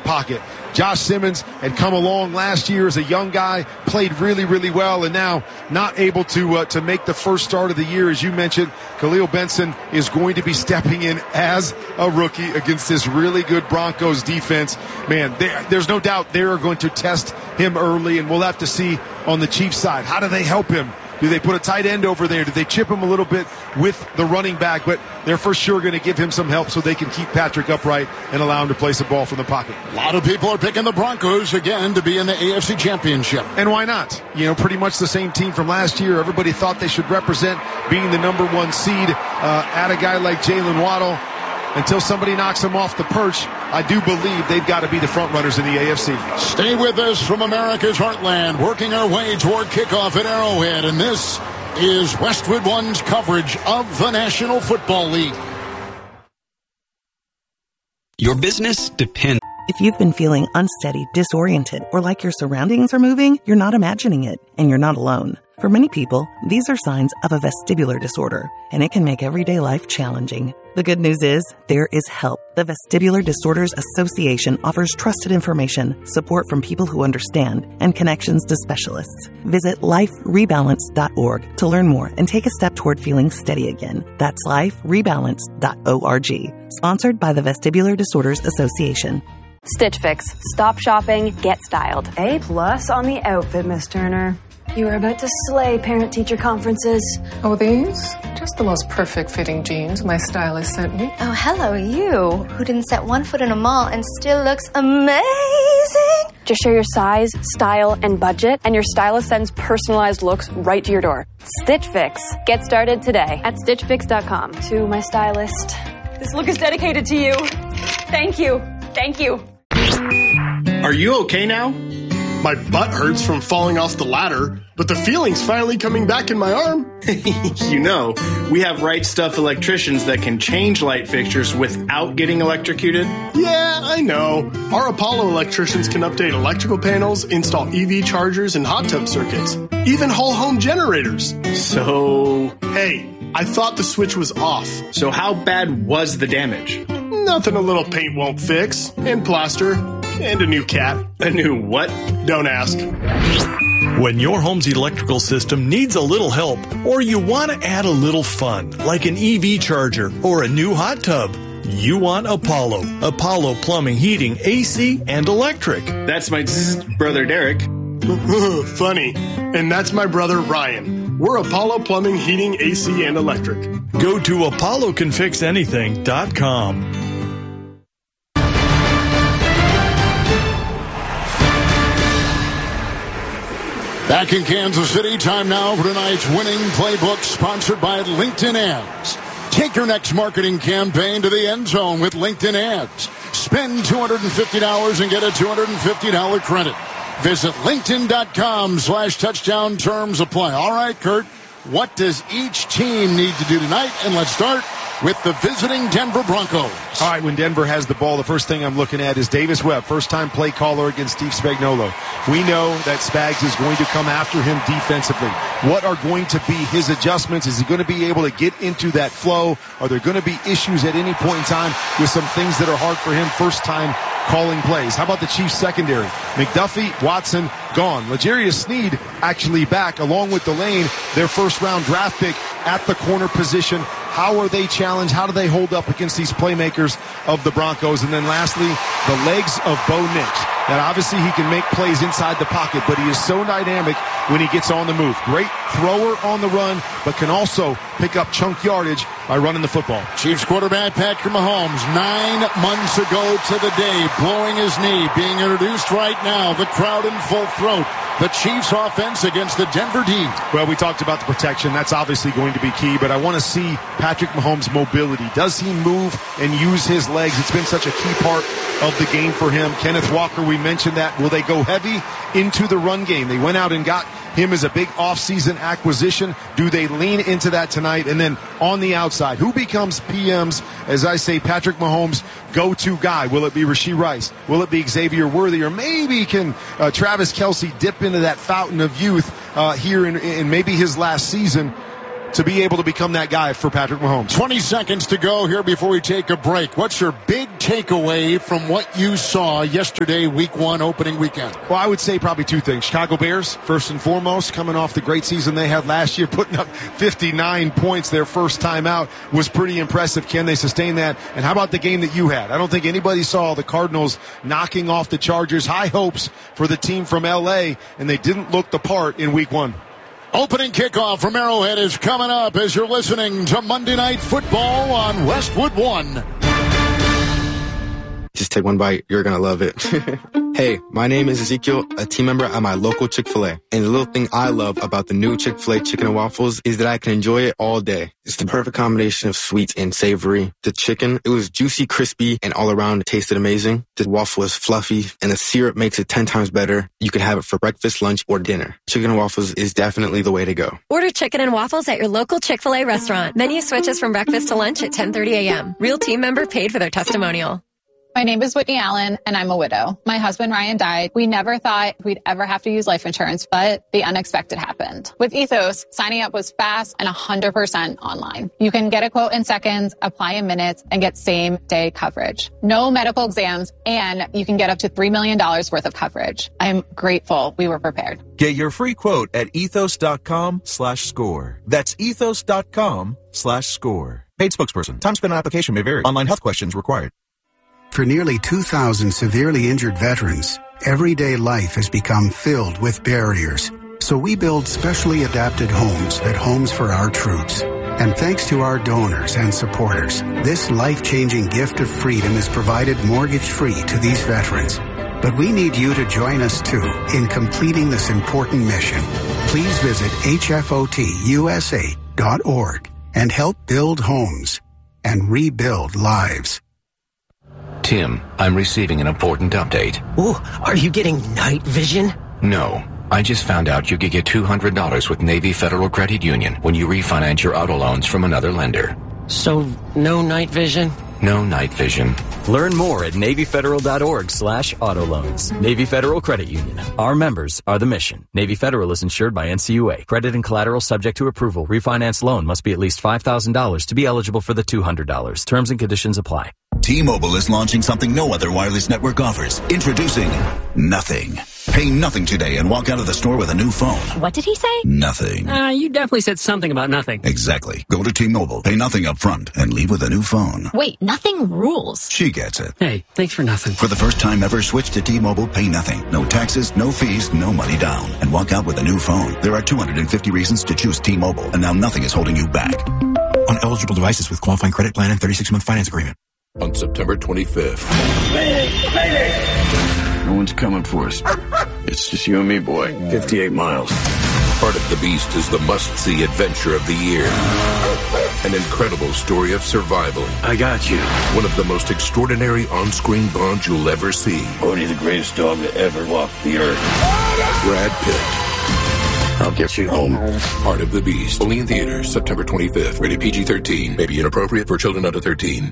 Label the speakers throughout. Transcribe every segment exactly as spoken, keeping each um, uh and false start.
Speaker 1: pocket. Josh Simmons had come along last year as a young guy, played really, really well, and now not able to uh, to make the first start of the year. As you mentioned, Khalil Benson is going to be stepping in as a rookie against this really good Broncos defense. Man, they, there's no doubt they are going to test him early, and we'll have to see on the Chiefs side. How do they help him? Do they put a tight end over there? Do they chip him a little bit with the running back? But they're for sure going to give him some help so they can keep Patrick upright and allow him to place the ball from the pocket.
Speaker 2: A lot of people are picking the Broncos again to be in the A F C Championship.
Speaker 1: And why not? You know, pretty much the same team from last year. Everybody thought they should represent being the number one seed. Uh, add a guy like Jalen Waddle. Until somebody knocks them off the perch, I do believe they've got to be the front runners in the A F C.
Speaker 2: Stay with us from America's Heartland, working our way toward kickoff at Arrowhead. And this is Westwood One's coverage of the National Football League.
Speaker 3: Your business depends.
Speaker 4: If you've been feeling unsteady, disoriented, or like your surroundings are moving, you're not imagining it, and you're not alone. For many people, these are signs of a vestibular disorder, and it can make everyday life challenging. The good news is, there is help. The Vestibular Disorders Association offers trusted information, support from people who understand, and connections to specialists. Visit life rebalance dot org to learn more and take a step toward feeling steady again. That's life rebalance dot org. Sponsored by the Vestibular Disorders Association.
Speaker 5: Stitch Fix. Stop shopping, get styled.
Speaker 6: A plus on the outfit, Miss Turner. You are about to slay parent-teacher conferences.
Speaker 7: Oh, these? Just the most perfect fitting jeans my stylist sent me.
Speaker 8: Oh, hello, you, who didn't set one foot in a mall and still looks amazing.
Speaker 5: Just share your size, style, and budget, and your stylist sends personalized looks right to your door. Stitch Fix. Get started today at stitch fix dot com.
Speaker 6: To my stylist, this look is dedicated to you. Thank you. Thank you.
Speaker 9: Are you okay now? My butt hurts from falling off the ladder, but the feeling's finally coming back in my arm.
Speaker 10: You know, we have Right Stuff electricians that can change light fixtures without getting electrocuted.
Speaker 9: Yeah, I know. Our Apollo electricians can update electrical panels, install E V chargers and hot tub circuits, even whole home generators.
Speaker 10: So,
Speaker 9: hey, I thought the switch was off.
Speaker 10: So how bad was the damage?
Speaker 9: Nothing a little paint won't fix, and plaster, and a new cat.
Speaker 10: A new what?
Speaker 9: Don't ask.
Speaker 11: When your home's electrical system needs a little help, or you want to add a little fun, like an E V charger or a new hot tub, you want Apollo. Apollo Plumbing, Heating, A C, and Electric.
Speaker 10: That's my brother Derek.
Speaker 9: Funny. And that's my brother Ryan. We're Apollo Plumbing, Heating, A C, and Electric.
Speaker 11: Go to apollo can fix anything dot com.
Speaker 2: Back in Kansas City, time now for tonight's winning playbook, sponsored by LinkedIn Ads. Take your next marketing campaign to the end zone with LinkedIn Ads. Spend two hundred fifty dollars and get a two hundred fifty dollars credit. Visit linkedin.com slash touchdown. Terms apply. All right, Kurt, what does each team need to do tonight? And let's start with the visiting Denver Broncos.
Speaker 1: All right, when Denver has the ball, the first thing I'm looking at is Davis Webb, first-time play caller against Steve Spagnuolo. We know that Spags is going to come after him defensively. What are going to be his adjustments? Is he going to be able to get into that flow? Are there going to be issues at any point in time with some things that are hard for him first-time calling plays? How about the Chiefs secondary? McDuffie, Watson, gone. L'Jarius Sneed actually back, along with Delane, their first-round draft pick at the corner position. How are they challenged? How do they hold up against these playmakers of the Broncos? And then lastly, the legs of Bo Nix. Now, obviously, he can make plays inside the pocket, but he is so dynamic when he gets on the move. Great thrower on the run, but can also pick up chunk yardage by running the football.
Speaker 2: Chiefs quarterback Patrick Mahomes, nine months ago to the day, blowing his knee, being introduced right now, the crowd in full throat. The Chiefs offense against the Denver D.
Speaker 1: Well, we talked about the protection. That's obviously going to be key, but I want to see Patrick Mahomes' mobility. Does he move and use his legs? It's been such a key part of the game for him. Kenneth Walker, we mentioned that. Will they go heavy into the run game? They went out and got him as a big offseason acquisition. Do they lean into that tonight? And then on the outside, who becomes P M's, as I say, Patrick Mahomes' go-to guy? Will it be Rashee Rice? Will it be Xavier Worthy? Or maybe can uh, Travis Kelce dip into that fountain of youth uh, here in, in maybe his last season to be able to become that guy for Patrick Mahomes.
Speaker 2: twenty seconds to go here before we take a break. What's your big takeaway from what you saw yesterday, week one, opening weekend?
Speaker 1: Well, I would say probably two things. Chicago Bears, first and foremost, coming off the great season they had last year, putting up fifty-nine points their first time out was pretty impressive. Can they sustain that? And how about the game that you had? I don't think anybody saw the Cardinals knocking off the Chargers. High hopes for the team from L A, and they didn't look the part in week one.
Speaker 2: Opening kickoff from Arrowhead is coming up as you're listening to Monday Night Football on Westwood One.
Speaker 12: Just take one bite. You're going to love it. Hey, my name is Ezekiel, a team member at my local Chick-fil-A. And the little thing I love about the new Chick-fil-A chicken and waffles is that I can enjoy it all day. It's the perfect combination of sweet and savory. The chicken, it was juicy, crispy, and all around tasted amazing. The waffle is fluffy, and the syrup makes it ten times better. You can have it for breakfast, lunch, or dinner. Chicken and waffles is definitely the way to go.
Speaker 13: Order chicken and waffles at your local Chick-fil-A restaurant. Menu switches from breakfast to lunch at ten thirty a.m. Real team member paid for their testimonial.
Speaker 14: My name is Whitney Allen, and I'm a widow. My husband, Ryan, died. We never thought we'd ever have to use life insurance, but the unexpected happened. With Ethos, signing up was fast and one hundred percent online. You can get a quote in seconds, apply in minutes, and get same-day coverage. No medical exams, and you can get up to three million dollars worth of coverage. I'm grateful we were prepared.
Speaker 15: Get your free quote at ethos.com slash score. That's ethos.com slash score. Paid spokesperson. Time spent on application may vary. Online health questions required.
Speaker 16: For nearly two thousand severely injured veterans, everyday life has become filled with barriers. So we build specially adapted homes at Homes for Our Troops. And thanks to our donors and supporters, this life-changing gift of freedom is provided mortgage-free to these veterans. But we need you to join us, too, in completing this important mission. Please visit H F O T U S A dot org and help build homes and rebuild lives.
Speaker 17: Tim, I'm receiving an important update.
Speaker 18: Ooh, are you getting night vision?
Speaker 17: No. I just found out you could get two hundred dollars with Navy Federal Credit Union when you refinance your auto loans from another lender.
Speaker 18: So, no night vision?
Speaker 17: No night vision.
Speaker 19: Learn more at NavyFederal.org slash auto loans. Navy Federal Credit Union. Our members are the mission. Navy Federal is insured by N C U A. Credit and collateral subject to approval. Refinance loan must be at least five thousand dollars to be eligible for the two hundred dollars. Terms and conditions apply.
Speaker 20: T-Mobile is launching something no other wireless network offers. Introducing Nothing. Pay nothing today and walk out of the store with a new phone.
Speaker 21: What did he say?
Speaker 20: Nothing.
Speaker 21: Uh, you definitely said something about nothing.
Speaker 20: Exactly. Go to T-Mobile, pay nothing up front, and leave with a new phone.
Speaker 21: Wait, nothing rules.
Speaker 20: She gets it.
Speaker 21: Hey, thanks for nothing.
Speaker 20: For the first time ever, switch to T-Mobile, pay nothing. No taxes, no fees, no money down. And walk out with a new phone. There are two hundred fifty reasons to choose T-Mobile, and now nothing is holding you back.
Speaker 22: On eligible devices with qualifying credit plan and thirty-six month finance agreement.
Speaker 23: On September twenty-fifth.
Speaker 24: Mayday! Mayday!
Speaker 23: No one's coming for us. It's just you and me, boy. fifty-eight miles. Part of the Beast is the must-see adventure of the year. An incredible story of survival.
Speaker 24: I got you.
Speaker 23: One of the most extraordinary on-screen bonds you'll ever see.
Speaker 24: Only the greatest dog that ever walked the earth.
Speaker 23: Brad Pitt.
Speaker 24: I'll get you home.
Speaker 23: Part of the Beast. Only in theaters September twenty-fifth. Rated P G thirteen. May be inappropriate for children under thirteen.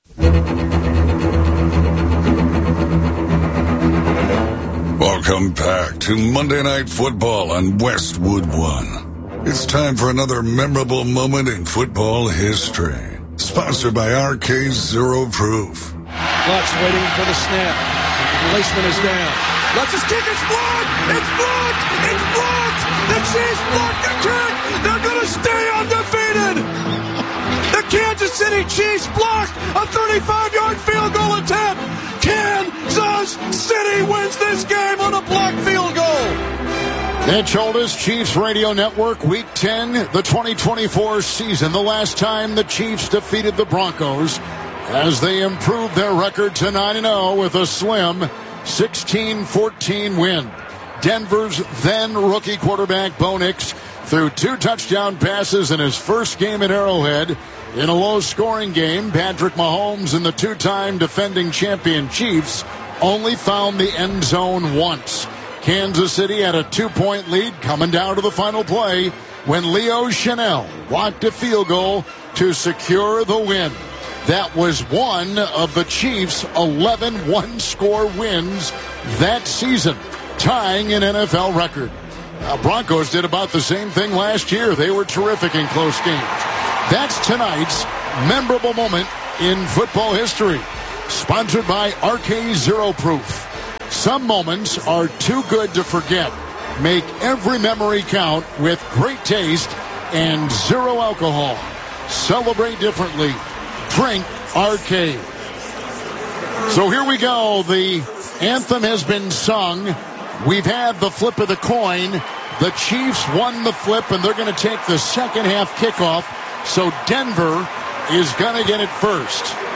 Speaker 25: Welcome back to Monday Night Football on Westwood One. It's time for another memorable moment in football history. Sponsored by R K Zero Proof.
Speaker 26: Lutz waiting for the snap. Laceman is down. Lutz's kick is blocked! It's blocked! It's blocked! The Chiefs blocked the kick! They're going to stay undefeated! The Kansas City Chiefs blocked a thirty-five-yard field goal attempt! Kansas City wins this game on a blocked field goal!
Speaker 2: Mitch Oldham, Chiefs Radio Network, Week ten, the twenty twenty-four season. The last time the Chiefs defeated the Broncos as they improved their record to nine and oh with a slim sixteen fourteen win. Denver's then rookie quarterback Bo Nix threw two touchdown passes in his first game at Arrowhead. In a low-scoring game, Patrick Mahomes and the two-time defending champion Chiefs only found the end zone once. Kansas City had a two-point lead coming down to the final play when Leo Chanel blocked a field goal to secure the win. That was one of the Chiefs' eleven one-score wins that season, tying an N F L record. Uh, Broncos did about the same thing last year. They were terrific in close games. That's tonight's memorable moment in football history. Sponsored by R K Zero Proof. Some moments are too good to forget. Make every memory count with great taste and zero alcohol. Celebrate differently. Drink R K. So here we go. The anthem has been sung. We've had the flip of the coin. The Chiefs won the flip, and they're going to take the second half kickoff. So Denver is going to get it first.